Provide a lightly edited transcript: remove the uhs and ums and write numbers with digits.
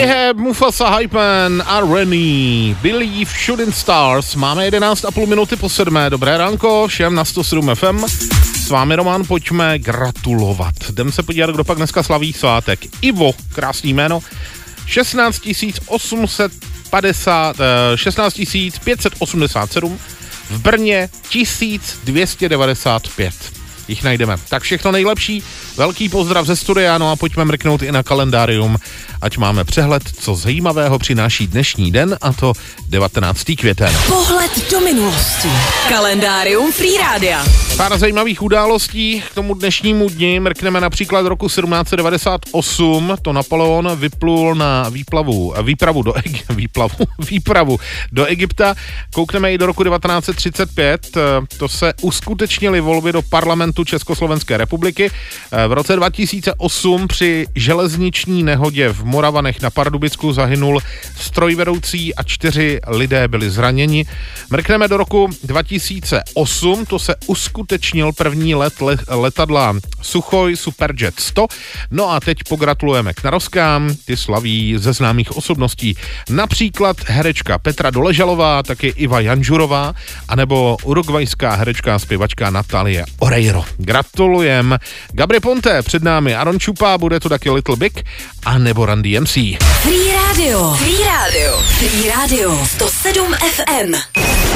Yeah, Mufasa, Hypen a Rennie, Believe Shooting Stars. Máme 11,5 minuty po 7. Dobré ránko, všem na 107 FM. S vámi Roman, pojďme gratulovat. Jdem se podívat, kdo pak dneska slaví svátek. Ivo, krásný jméno. 16 587, v Brně 1295. Jich najdeme. Tak všechno nejlepší, velký pozdrav ze studia, no a pojďme mrknout i na kalendárium, ať máme přehled, co zajímavého přináší dnešní den, a to 19. květen. Pohled do minulosti. Kalendárium Free Rádia. Pár zajímavých událostí k tomu dnešnímu dni. Mrkneme například roku 1798, to Napoleon vyplul na výpravu do Egypta. Koukneme i do roku 1935, to se uskutečnily volby do parlamentu Československé republiky. V roce 2008 při železniční nehodě v Moravanech na Pardubicku zahynul strojvedoucí a 4 lidé byli zraněni. Mrkneme do roku 2008, to se uskutečnil první let letadla Suchoj Superjet 100. No a teď pogratulujeme k narozkám, ty slaví ze známých osobností. Například herečka Petra Doležalová, taky Iva Janžurová, anebo urugvajská herečka a zpěvačka Natalie Oreiro. Gratulujem. Gabry Ponte, před námi Aaron Chupa, bude tu taky Little Big, a nebo Randy MC. Free Radio. 107 FM.